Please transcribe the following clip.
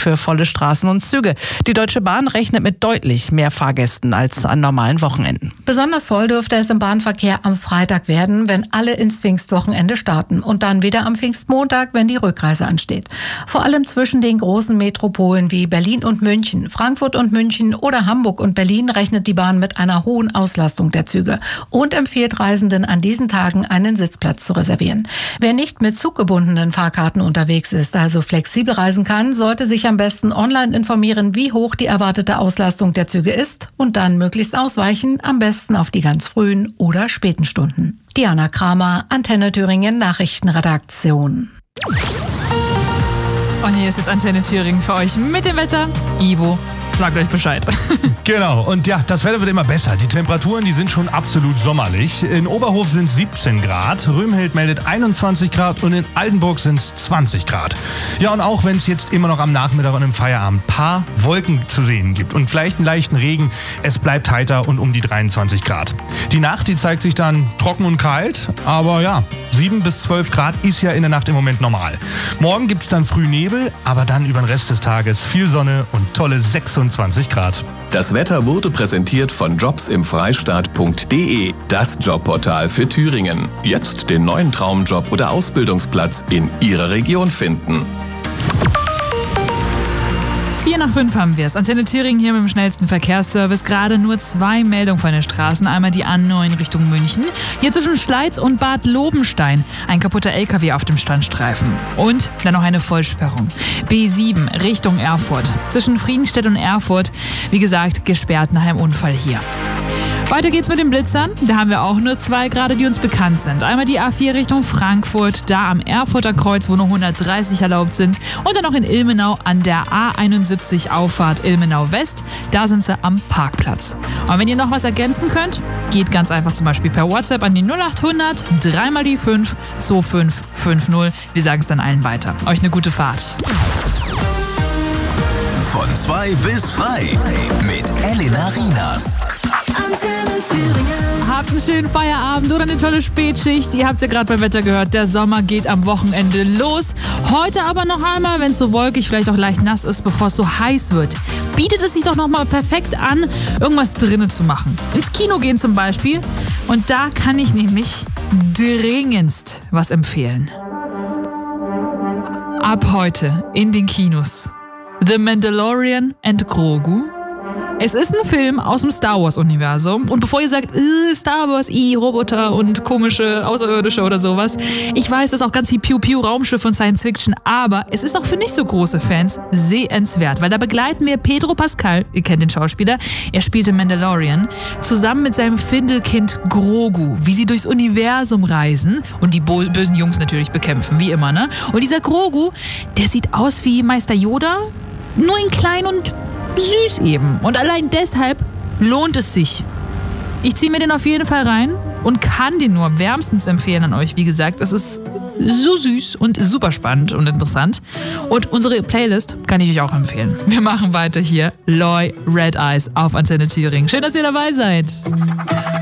für volle Straßen und Züge. Die Deutsche Bahn rechnet mit deutlich mehr Fahrgästen als an normalen Wochenenden. Besonders voll dürfte es im Bahnverkehr am Freitag werden, wenn alle ins Pfingstwochenende starten und dann wieder am Pfingstmontag, wenn die Rückreise ansteht. Vor allem zwischen den großen Metropolen wie Berlin und München, Frankfurt und München oder Hamburg und Berlin rechnet die Bahn mit einer hohen Auslastung der Züge und empfiehlt Reisenden an diesen Tagen einen Sitzplatz zu reservieren. Wer nicht mit zuggebundenen Fahrkarten unterwegs ist, also flexibel reisen kann, sollte sich am besten online informieren, wie hoch die erwartete Auslastung der Züge ist und dann möglichst ausweichen, am besten auf die ganz frühen oder späten Stunden. Diana Kramer, Antenne Thüringen Nachrichtenredaktion. Und hier ist jetzt Antenne Thüringen für euch mit dem Wetter. Ivo, sagt euch Bescheid. Genau, und ja, das Wetter wird immer besser. Die Temperaturen, die sind schon absolut sommerlich. In Oberhof sind 17 Grad, Römhild meldet 21 Grad und in Altenburg sind es 20 Grad. Ja, und auch wenn es jetzt immer noch am Nachmittag und im Feierabend ein paar Wolken zu sehen gibt und vielleicht einen leichten Regen, es bleibt heiter und um die 23 Grad. Die Nacht, die zeigt sich dann trocken und kalt, aber ja, 7 bis 12 Grad ist ja in der Nacht im Moment normal. Morgen gibt es dann früh Nebel, aber dann über den Rest des Tages viel Sonne und tolle 26 Grad. Das Wetter wurde präsentiert von jobsimfreistaat.de, das Jobportal für Thüringen. Jetzt den neuen Traumjob oder Ausbildungsplatz in Ihrer Region finden. 4:05 haben wir es. Antenne Thüringen hier mit dem schnellsten Verkehrsservice. Gerade nur 2 Meldungen von den Straßen. Einmal die A9 Richtung München. Hier zwischen Schleiz und Bad Lobenstein. Ein kaputter LKW auf dem Standstreifen. Und dann noch eine Vollsperrung. B7 Richtung Erfurt. Zwischen Friedenstedt und Erfurt. Wie gesagt, gesperrt nach einem Unfall hier. Weiter geht's mit den Blitzern. Da haben wir auch nur 2 gerade, die uns bekannt sind. Einmal die A4 Richtung Frankfurt, da am Erfurter Kreuz, wo nur 130 erlaubt sind. Und dann noch in Ilmenau an der A71 Auffahrt Ilmenau West. Da sind sie am Parkplatz. Und wenn ihr noch was ergänzen könnt, geht ganz einfach zum Beispiel per WhatsApp an die 0800 3 mal die 5 2550. Wir sagen es dann allen weiter. Euch eine gute Fahrt. Von 2 bis frei mit Elena Rienas. Habt einen schönen Feierabend oder eine tolle Spätschicht. Ihr habt es ja gerade beim Wetter gehört, der Sommer geht am Wochenende los. Heute aber noch einmal, wenn es so wolkig, vielleicht auch leicht nass ist, bevor es so heiß wird, bietet es sich doch noch mal perfekt an, irgendwas drinnen zu machen. Ins Kino gehen zum Beispiel. Und da kann ich nämlich dringendst was empfehlen. Ab heute in den Kinos The Mandalorian and Grogu. Es ist ein Film aus dem Star Wars-Universum. Und bevor ihr sagt, Star Wars, Roboter und komische Außerirdische oder sowas, ich weiß, das ist auch ganz viel Piu-Piu, Raumschiffe und Science-Fiction, aber es ist auch für nicht so große Fans sehenswert, weil da begleiten wir Pedro Pascal, ihr kennt den Schauspieler, er spielte Mandalorian, zusammen mit seinem Findelkind Grogu, wie sie durchs Universum reisen und die bösen Jungs natürlich bekämpfen, wie immer, ne? Und dieser Grogu, der sieht aus wie Meister Yoda, nur in klein und süß eben. Und allein deshalb lohnt es sich. Ich ziehe mir den auf jeden Fall rein und kann den nur wärmstens empfehlen an euch. Wie gesagt, es ist so süß und super spannend und interessant. Und unsere Playlist kann ich euch auch empfehlen. Wir machen weiter hier. Loy Red Eyes auf Antenne Thüringen. Schön, dass ihr dabei seid.